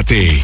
Prepárate.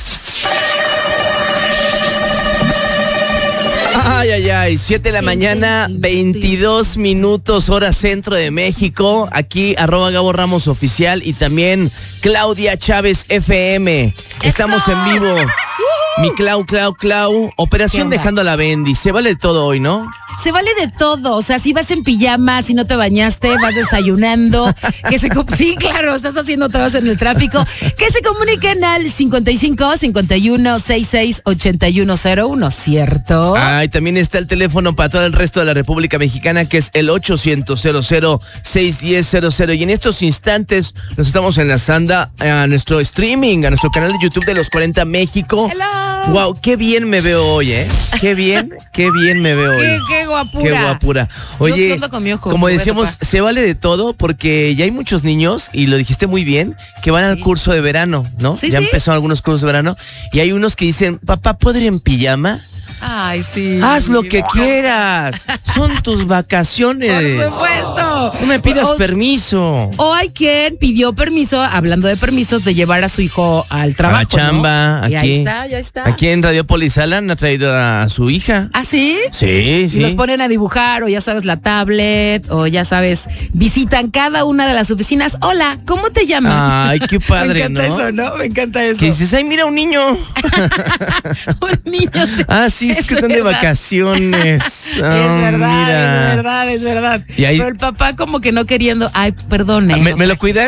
Ay, 7 de la mañana, 22 minutos, hora centro de México. Aquí, @Gabo Ramos Oficial y también Claudia Chávez FM. Estamos en vivo. Mi Clau. Operación Dejando a la Bendy. Se vale todo hoy, ¿no? Se vale de todo, o sea, si vas en pijama, si no te bañaste, vas desayunando, sí, claro, estás haciendo trabajos en el tráfico, que se comuniquen al 55 51 66 8101, ¿cierto? Y también está el teléfono para todo el resto de la República Mexicana, que es el 800-00-610-00. Y en estos instantes nos estamos enlazando a nuestro streaming, a nuestro canal de YouTube de Los 40 México. Hello. Wow, qué bien me veo hoy, ¿eh? Qué bien me veo hoy. Qué guapura. Qué guapura. Oye, como decíamos, se vale de todo porque ya hay muchos niños, y lo dijiste muy bien, que van al curso de verano, ¿no? Sí, ya empezaron algunos cursos de verano, y hay unos que dicen, papá, ¿puedo ir en pijama? Ay, sí. Haz lo que quieras. Son tus vacaciones. Por supuesto. No me pidas permiso. O hay quien pidió permiso, hablando de permisos, de llevar a su hijo al trabajo, a la chamba, ¿no? aquí. Ya está. Aquí en Radiopolis Alan ha traído a su hija. ¿Ah, sí? Sí. Y los ponen a dibujar, o ya sabes, la tablet, o ya sabes, visitan cada una de las oficinas. Hola, ¿cómo te llamas? Ay, qué padre, Me encanta eso, ¿no? Me encanta eso. Que dices, ay, mira un niño. Un niño. Sí, es que están de vacaciones. Es verdad. Y ahí, pero el papá como que no queriendo, ay, perdone. ¿Me lo cuidan?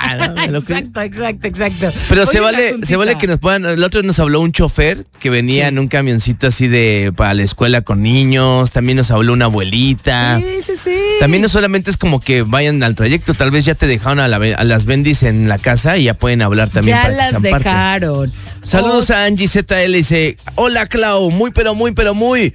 Exacto. Pero se vale que nos puedan. El otro nos habló un chofer que venía en un camioncito así para la escuela con niños. También nos habló una abuelita. Sí. También no solamente es como que vayan al trayecto, tal vez ya te dejaron a las bendis en la casa y ya pueden hablar también. Ya para las que sean dejaron. Saludos a Angie ZL, dice, hola Clau, muy buenos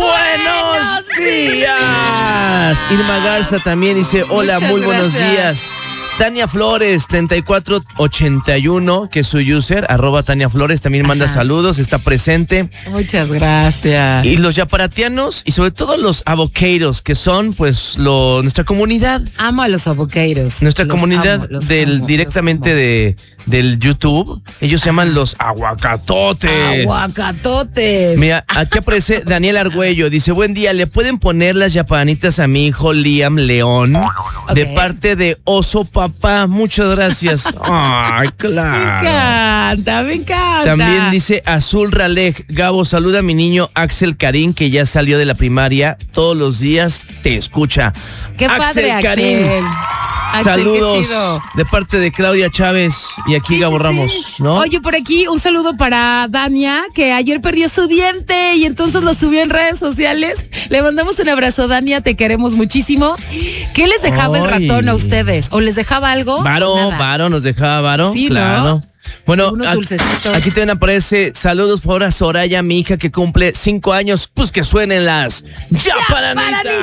días. Irma Garza también dice, hola, muchas muy buenos gracias. días. Tania Flores, 3481, que es su user, @Tania Flores, también manda saludos, está presente. Muchas gracias. Y los yaparatianos y sobre todo los avoqueiros, que son pues nuestra comunidad. Amo a los avoqueiros. Nuestra comunidad directamente del YouTube. Ellos se llaman los aguacatotes. Aguacatotes. Mira, aquí aparece Daniel Argüello. Dice, buen día, ¿le pueden poner las yapanitas a mi hijo Liam León? De parte de Oso Papá. Muchas gracias. Ay, claro. Me encanta. También dice Azul Ralej, Gabo, saluda a mi niño Axel Karim, que ya salió de la primaria. Todos los días te escucha. Qué padre, Axel. Saludos de parte de Claudia Chávez y aquí Gabo Ramos, ¿no? Oye, por aquí un saludo para Dania, que ayer perdió su diente y entonces lo subió en redes sociales. Le mandamos un abrazo, Dania, te queremos muchísimo. ¿Qué les dejaba el ratón a ustedes? ¿O les dejaba algo? Varo, nos dejaba Varo. Sí, claro. ¿no? Bueno, aquí también aparece, saludos por ahora a Soraya, mi hija que cumple 5 años, pues que suenen las yaparanitas.